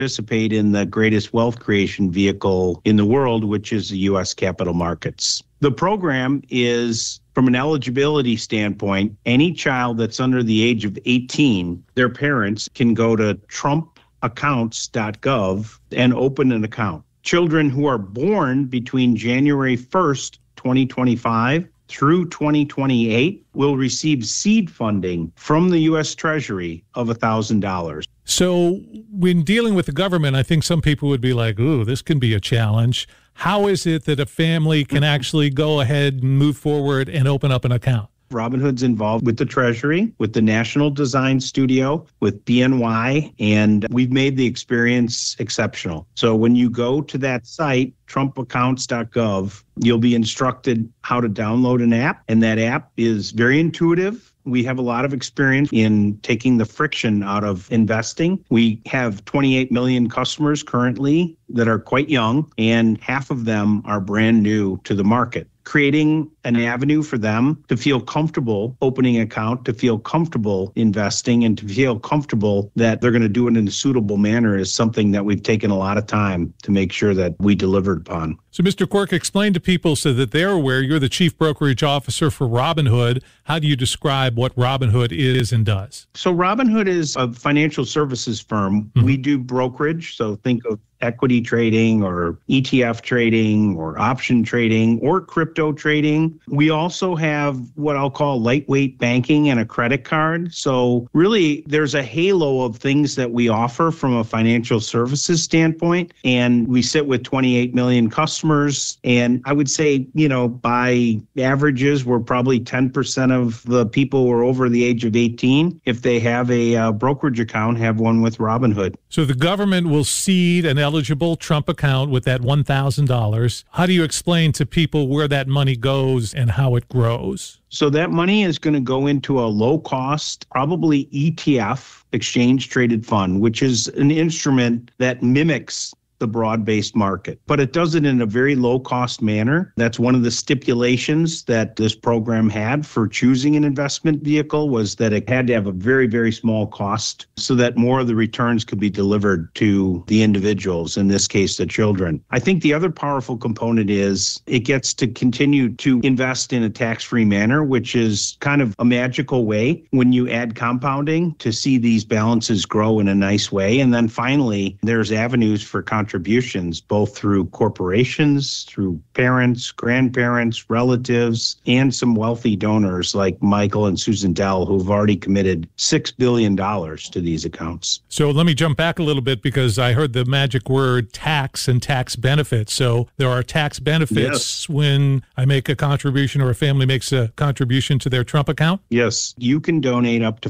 participate in the greatest wealth creation vehicle in the world, which is the U.S. capital markets. The program is, from an eligibility standpoint, any child that's under the age of 18, their parents can go to trumpaccounts.gov and open an account. Children who are born between January 1st, 2025 through 2028 will receive seed funding from the U.S. Treasury of $1,000. So when dealing with the government, I think some people would be like, ooh, this can be a challenge. How is it that a family can actually go ahead and move forward and open up an account? Robinhood's involved with the Treasury, with the National Design Studio, with BNY, and we've made the experience exceptional. So when you go to that site, trumpaccounts.gov, you'll be instructed how to download an app, and that app is very intuitive. We have a lot of experience in taking the friction out of investing. We have 28 million customers currently that are quite young, and half of them are brand new to the market. Creating an avenue for them to feel comfortable opening an account, to feel comfortable investing, and to feel comfortable that they're going to do it in a suitable manner is something that we've taken a lot of time to make sure that we delivered upon. So, Mr. Quirk, explain to people so that they're aware. You're the Chief Brokerage Officer for Robinhood. How do you describe what Robinhood is and does? So Robinhood is a financial services firm. Mm-hmm. We do brokerage, so think of equity trading or ETF trading or option trading or crypto trading. We also have what I'll call lightweight banking and a credit card. So really, there's a halo of things that we offer from a financial services standpoint. And we sit with 28 million customers. And I would say, by averages, we're probably 10% of the people who are over the age of 18, if they have a brokerage account, have one with Robinhood. So the government will seed an eligible Trump account with that $1,000. How do you explain to people where that money goes and how it grows? So that money is going to go into a low-cost, probably ETF, exchange-traded fund, which is an instrument that mimics the broad-based market, but it does it in a very low-cost manner. That's one of the stipulations that this program had for choosing an investment vehicle, was that it had to have a very, very small cost so that more of the returns could be delivered to the individuals, in this case, the children. I think the other powerful component is it gets to continue to invest in a tax-free manner, which is kind of a magical way when you add compounding to see these balances grow in a nice way. And then finally, there's avenues for contributions, both through corporations, through parents, grandparents, relatives, and some wealthy donors like Michael and Susan Dell, who've already committed $6 billion to these accounts. So let me jump back a little bit, because I heard the magic word tax and tax benefits. So there are tax benefits when I make a contribution or a family makes a contribution to their Trump account? Yes, you can donate up to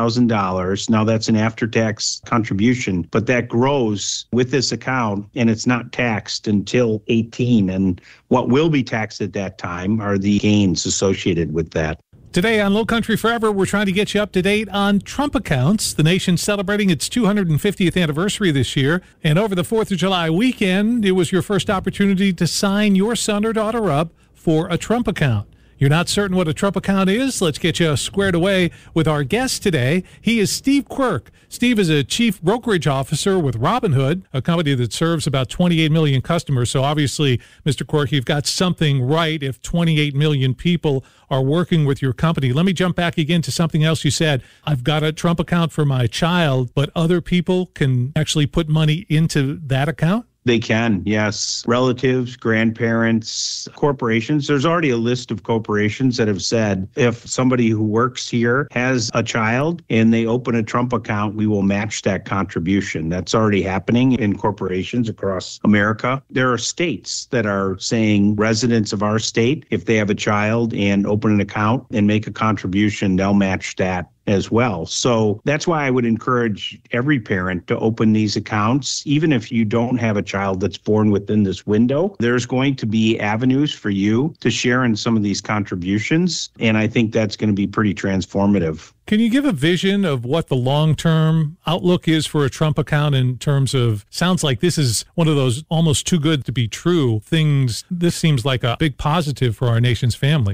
$5,000. Now that's an after-tax contribution, but that grows with this account, and it's not taxed until 18. And what will be taxed at that time are the gains associated with that. Today on Lowcountry Forever, we're trying to get you up to date on Trump accounts. The nation's celebrating its 250th anniversary this year. And over the 4th of July weekend, it was your first opportunity to sign your son or daughter up for a Trump account. You're not certain what a Trump account is? Let's get you squared away with our guest today. He is Steve Quirk. Steve is a chief brokerage officer with Robinhood, a company that serves about 28 million customers. So obviously, Mr. Quirk, you've got something right if 28 million people are working with your company. Let me jump back again to something else you said. I've got a Trump account for my child, but other people can actually put money into that account? They can, yes. Relatives, grandparents, corporations. There's already a list of corporations that have said if somebody who works here has a child and they open a Trump account, we will match that contribution. That's already happening in corporations across America. There are states that are saying residents of our state, if they have a child and open an account and make a contribution, they'll match that as well. So that's why I would encourage every parent to open these accounts. Even if you don't have a child that's born within this window, there's going to be avenues for you to share in some of these contributions. And I think that's going to be pretty transformative. Can you give a vision of what the long-term outlook is for a Trump account in terms of, sounds like this is one of those almost too good to be true things. This seems like a big positive for our nation's families.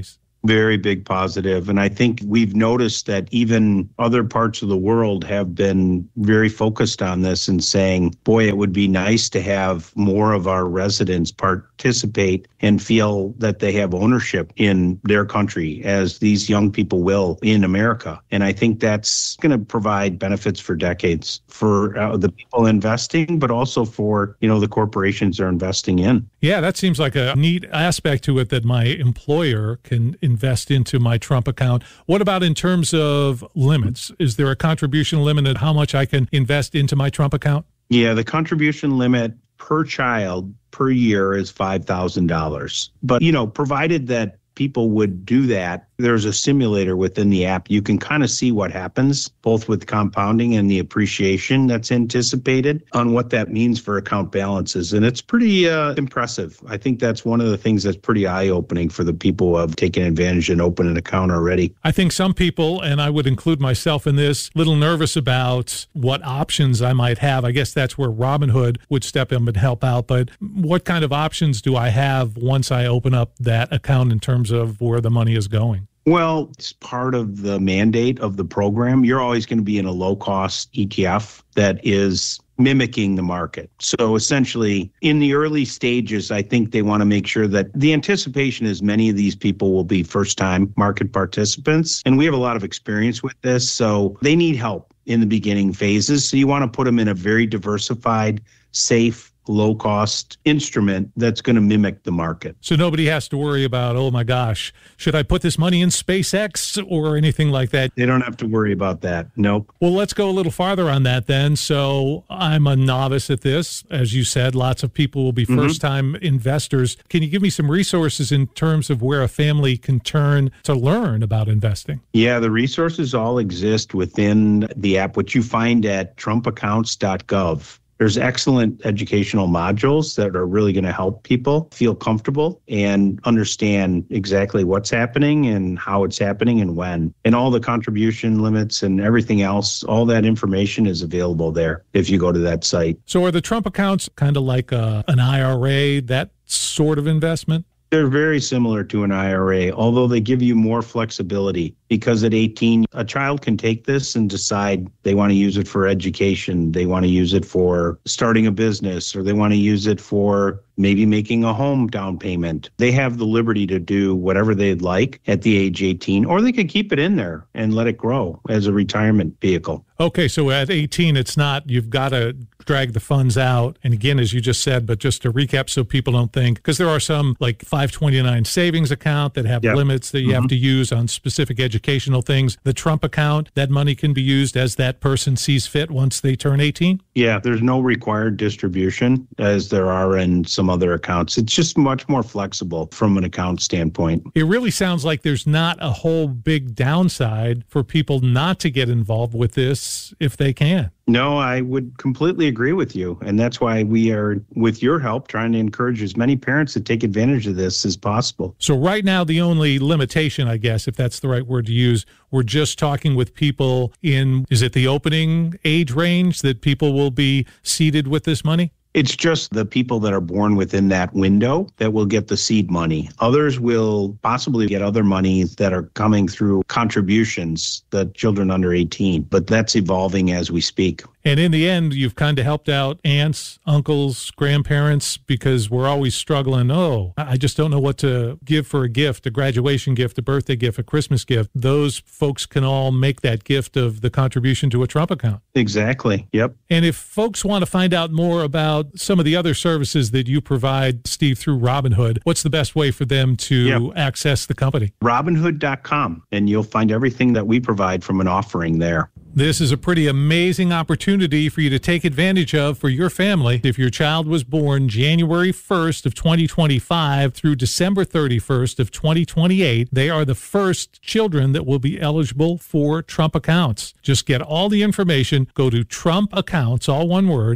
Very big positive. And I think we've noticed that even other parts of the world have been very focused on this and saying, boy, it would be nice to have more of our residents participate and feel that they have ownership in their country, as these young people will in America. And I think that's going to provide benefits for decades for the people investing, but also for, the corporations they're investing in. Yeah, that seems like a neat aspect to it, that my employer can invest into my Trump account. What about in terms of limits? Is there a contribution limit at how much I can invest into my Trump account? Yeah, the contribution limit per child per year is $5,000. But, provided that people would do that, there's a simulator within the app. You can kind of see what happens, both with compounding and the appreciation that's anticipated on what that means for account balances. And it's pretty impressive. I think that's one of the things that's pretty eye-opening for the people who have taken advantage and opened an account already. I think some people, and I would include myself in this, a little nervous about what options I might have. I guess that's where Robinhood would step in and help out. But what kind of options do I have once I open up that account in terms of where the money is going? Well, it's part of the mandate of the program. You're always going to be in a low-cost ETF that is mimicking the market. So essentially, in the early stages, I think they want to make sure that the anticipation is many of these people will be first-time market participants. And we have a lot of experience with this, so they need help in the beginning phases. So you want to put them in a very diversified, safe, low-cost instrument that's going to mimic the market. So nobody has to worry about, oh my gosh, should I put this money in SpaceX or anything like that? They don't have to worry about that. Nope. Well, let's go a little farther on that then. So I'm a novice at this. As you said, lots of people will be first-time investors. Can you give me some resources in terms of where a family can turn to learn about investing? Yeah, the resources all exist within the app, which you find at trumpaccounts.gov. There's excellent educational modules that are really going to help people feel comfortable and understand exactly what's happening and how it's happening and when. And all the contribution limits and everything else, all that information is available there if you go to that site. So are the Trump accounts kind of like an IRA, that sort of investment? They're very similar to an IRA, although they give you more flexibility, because at 18, a child can take this and decide they want to use it for education, they want to use it for starting a business, or they want to use it for maybe making a home down payment. They have the liberty to do whatever they'd like at the age 18, or they could keep it in there and let it grow as a retirement vehicle. Okay, so at 18, it's not, you've got to drag the funds out. And again, as you just said, but just to recap so people don't think, because there are some like 529 savings account that have limits that you have to use on specific educational things. The Trump account, that money can be used as that person sees fit once they turn 18? Yeah, there's no required distribution as there are in some other accounts. It's just much more flexible from an account standpoint. It really sounds like there's not a whole big downside for people not to get involved with this if they can. No, I would completely agree with you. And that's why we are, with your help, trying to encourage as many parents to take advantage of this as possible. So right now, the only limitation, I guess, if that's the right word to use, we're just talking with people in, is it the opening age range that people will be seeded with this money? It's just the people that are born within that window that will get the seed money. Others will possibly get other monies that are coming through contributions, the children under 18, but that's evolving as we speak. And in the end, you've kind of helped out aunts, uncles, grandparents, because we're always struggling. Oh, I just don't know what to give for a gift, a graduation gift, a birthday gift, a Christmas gift. Those folks can all make that gift of the contribution to a Trump account. Exactly. Yep. And if folks want to find out more about some of the other services that you provide, Steve, through Robinhood, what's the best way for them to access the company? Robinhood.com, and you'll find everything that we provide from an offering there. This is a pretty amazing opportunity for you to take advantage of for your family. If your child was born January 1st of 2025 through December 31st of 2028, they are the first children that will be eligible for Trump accounts. Just get all the information. Go to Trump Accounts, all one word,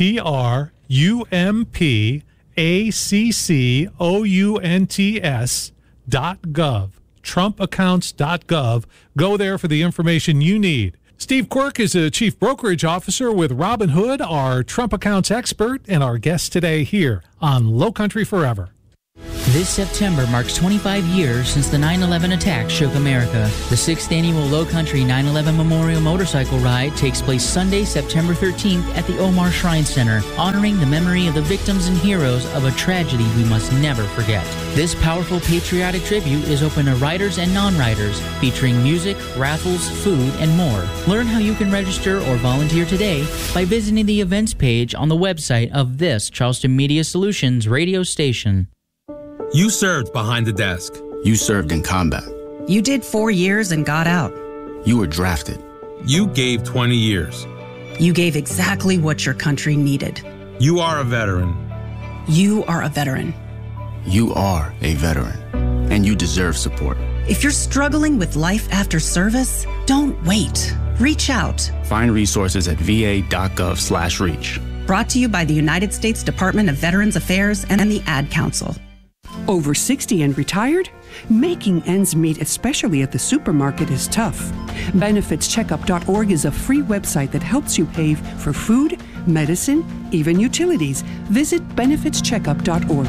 TrumpAccountS.gov. TrumpAccounts.gov. Go there for the information you need. Steve Quirk is a chief brokerage officer with Robinhood, our Trump accounts expert, and our guest today here on Low Country Forever. This September marks 25 years since the 9/11 attacks shook America. The 6th annual Low Country 9/11 Memorial Motorcycle Ride takes place Sunday, September 13th at the Omar Shrine Center, honoring the memory of the victims and heroes of a tragedy we must never forget. This powerful patriotic tribute is open to riders and non-riders, featuring music, raffles, food, and more. Learn how you can register or volunteer today by visiting the events page on the website of this Charleston Media Solutions radio station. You served behind the desk. You served in combat. You did 4 years and got out. You were drafted. You gave 20 years. You gave exactly what your country needed. You are a veteran. You are a veteran. You are a veteran, and you deserve support. If you're struggling with life after service, don't wait. Reach out. Find resources at va.gov/reach. Brought to you by the United States Department of Veterans Affairs and the Ad Council. Over 60 and retired? Making ends meet, especially at the supermarket, is tough. BenefitsCheckup.org is a free website that helps you pay for food, medicine, even utilities. Visit BenefitsCheckup.org.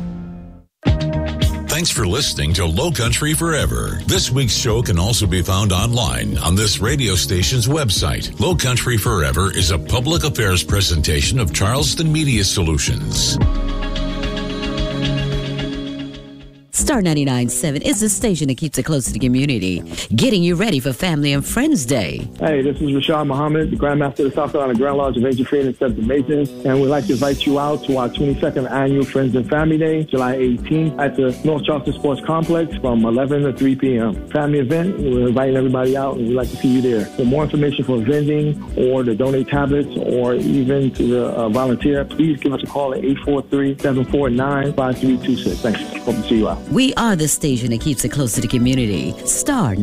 Thanks for listening to Low Country Forever. This week's show can also be found online on this radio station's website. Low Country Forever is a public affairs presentation of Charleston Media Solutions. Star 99.7 is the station that keeps it close to the community, getting you ready for Family and Friends Day. Hey, this is Rashad Muhammad, the Grandmaster of the South Carolina Grand Lodge of Angel Freedom and Seventh Masons, and we'd like to invite you out to our 22nd Annual Friends and Family Day, July 18th, at the North Charleston Sports Complex from 11 to 3 p.m. Family event, we're inviting everybody out, and we'd like to see you there. For more information for vending or to donate tablets or even to volunteer, please give us a call at 843-749-5326. Thanks. Hope to see you out. We are the station that keeps it close to the community. Star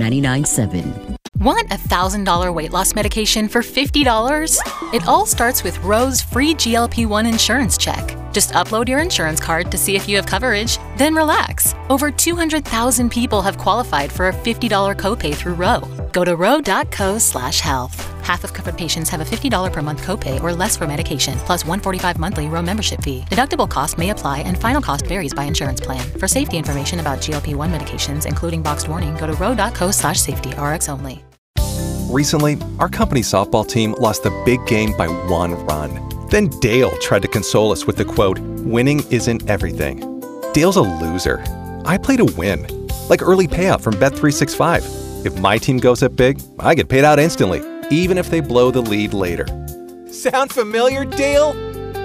99.7. Want a $1,000 weight loss medication for $50? It all starts with Roe's free GLP-1 insurance check. Just upload your insurance card to see if you have coverage, then relax. Over 200,000 people have qualified for a $50 copay through Roe. Go to roe.co/health. Half of covered patients have a $50 per month copay or less for medication, plus $145 monthly Roe membership fee. Deductible cost may apply and final cost varies by insurance plan. For safety information about GLP-1 medications, including boxed warning, go to roe.co/safety, RX only. Recently, our company softball team lost the big game by 1 run. Then Dale tried to console us with the quote, "Winning isn't everything." Dale's a loser. I play to win, like early payout from Bet365. If my team goes up big, I get paid out instantly, even if they blow the lead later. Sound familiar, Dale?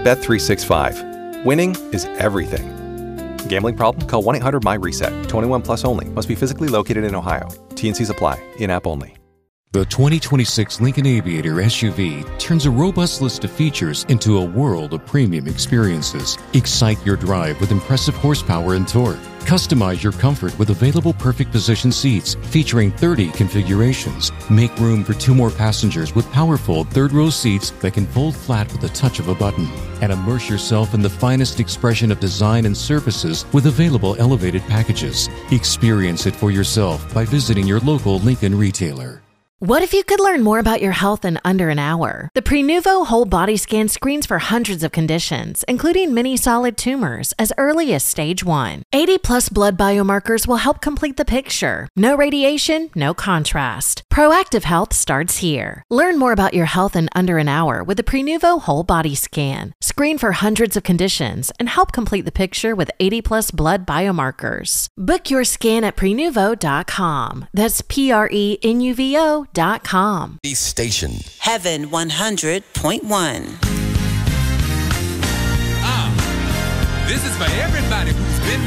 Bet365. Winning is everything. Gambling problem? Call 1-800-MY-RESET. 21 plus only. Must be physically located in Ohio. T&Cs apply. In-app only. The 2026 Lincoln Aviator SUV turns a robust list of features into a world of premium experiences. Excite your drive with impressive horsepower and torque. Customize your comfort with available perfect position seats featuring 30 configurations. Make room for 2 more passengers with powerful third-row seats that can fold flat with the touch of a button. And immerse yourself in the finest expression of design and services with available elevated packages. Experience it for yourself by visiting your local Lincoln retailer. What if you could learn more about your health in under an hour? The Prenuvo Whole Body Scan screens for hundreds of conditions, including many solid tumors, as early as stage 1. 80-plus blood biomarkers will help complete the picture. No radiation, no contrast. Proactive health starts here. Learn more about your health in under an hour with the Prenuvo Whole Body Scan. Screen for hundreds of conditions and help complete the picture with 80-plus blood biomarkers. Book your scan at Prenuvo.com. That's Prenuvo.com. East Station. Heaven 100.1. This is for everybody who's been